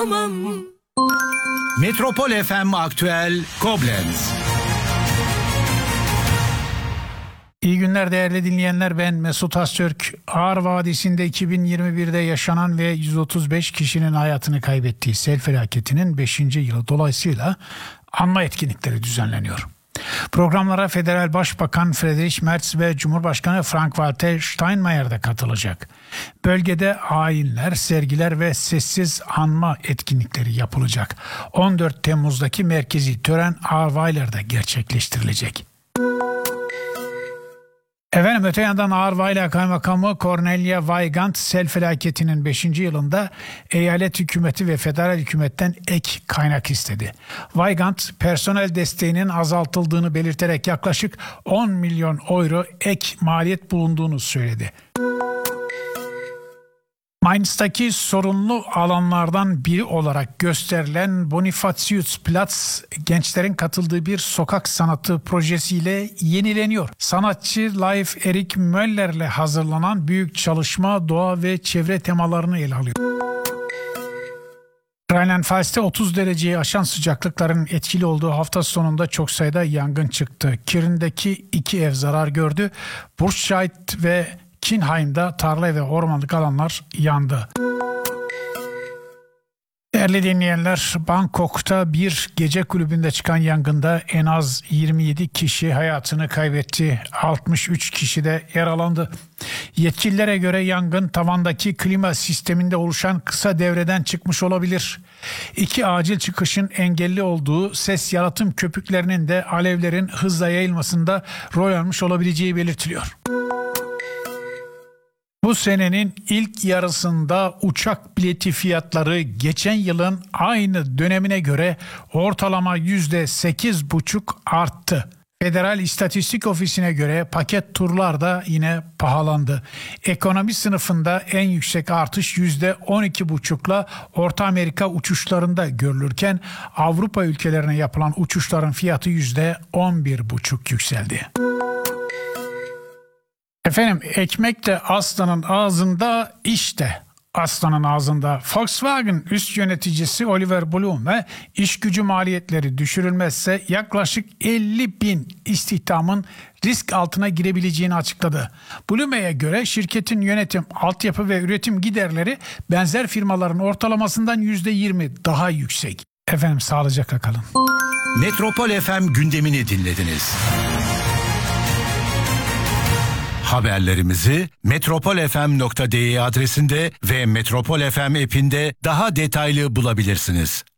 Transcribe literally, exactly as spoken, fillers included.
Metropol F M Aktüel Koblenz. İyi günler değerli dinleyenler, ben Mesut Öztürk. Ağrı Vadisi'nde iki bin yirmi birde yaşanan ve yüz otuz beş kişinin hayatını kaybettiği sel felaketinin beşinci yılı dolayısıyla anma etkinlikleri düzenleniyor. Programlara Federal Başbakan Friedrich Merz ve Cumhurbaşkanı Frank-Walter Steinmeier de katılacak. Bölgede ayinler, sergiler ve sessiz anma etkinlikleri yapılacak. on dört Temmuz'daki merkezi tören Ahrweiler'de gerçekleştirilecek. Efendim, öte yandan Ahrweiler Kaymakamı Cornelia Weygand sel felaketinin beşinci yılında eyalet hükümeti ve federal hükümetten ek kaynak istedi. Weygand personel desteğinin azaltıldığını belirterek yaklaşık on milyon euro ek maliyet bulunduğunu söyledi. Mainz'taki sorunlu alanlardan biri olarak gösterilen Bonifatiusplatz, gençlerin katıldığı bir sokak sanatı projesiyle yenileniyor. Sanatçı Leif Erik Möller'le hazırlanan büyük çalışma doğa ve çevre temalarını ele alıyor. Rheinland-Pfalz'te otuz dereceyi aşan sıcaklıkların etkili olduğu hafta sonunda çok sayıda yangın çıktı. Kirn'deki iki ev zarar gördü. Burscheid ve Kinheim'da tarla ve ormanlık alanlar yandı. Değerli dinleyenler, Bangkok'ta bir gece kulübünde çıkan yangında en az yirmi yedi kişi hayatını kaybetti. altmış üç kişi de yaralandı. Yetkililere göre yangın tavandaki klima sisteminde oluşan kısa devreden çıkmış olabilir. İki acil çıkışın engelli olduğu, ses yalıtım köpüklerinin de alevlerin hızla yayılmasında rol almış olabileceği belirtiliyor. Bu senenin ilk yarısında uçak bileti fiyatları geçen yılın aynı dönemine göre ortalama yüzde sekiz buçuk arttı. Federal İstatistik Ofisi'ne göre paket turlar da yine pahalandı. Ekonomi sınıfında en yüksek artış yüzde on iki buçukla Orta Amerika uçuşlarında görülürken Avrupa ülkelerine yapılan uçuşların fiyatı yüzde on bir buçuk yükseldi. Efendim, ekmek de aslanın ağzında, işte aslanın ağzında. Volkswagen üst yöneticisi Oliver Blume, iş gücü maliyetleri düşürülmezse yaklaşık elli bin istihdamın risk altına girebileceğini açıkladı. Blume'ye göre şirketin yönetim, altyapı ve üretim giderleri benzer firmaların ortalamasından yüzde yirmi daha yüksek. Efendim, sağlıcakla kalın. Metropol F M gündemini dinlediniz. Haberlerimizi metropol f m nokta d e adresinde ve Metropol F M app'inde daha detaylı bulabilirsiniz.